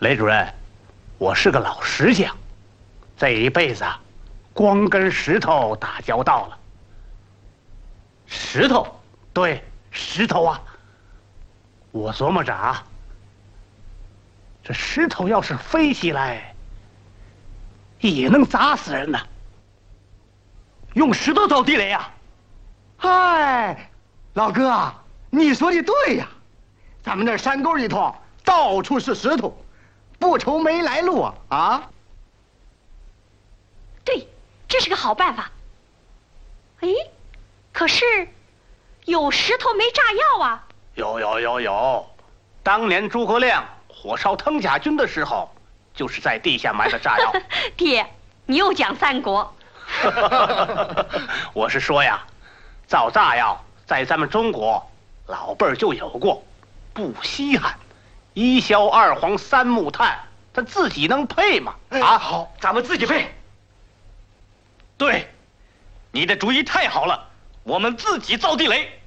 雷主任，我是个老石匠，这一辈子光跟石头打交道了。石头？对，石头啊！我琢磨着啊，这石头要是飞起来，也能砸死人呢。用石头造地雷呀？ 嗨，老哥啊，你说的对呀，咱们这山沟里头到处是石头，不愁没来路啊！ 对，这是个好办法。哎，可是有石头没炸药啊？ 有，当年诸葛亮火烧腾甲军的时候，就是在地下埋的炸药。 爹，你又讲三国。 我是说呀，造炸药在咱们中国老辈儿就有过，不稀罕。一硝二黄三木炭，他自己能配吗？ 啊，好，咱们自己配。对，你的主意太好了，我们自己造地雷。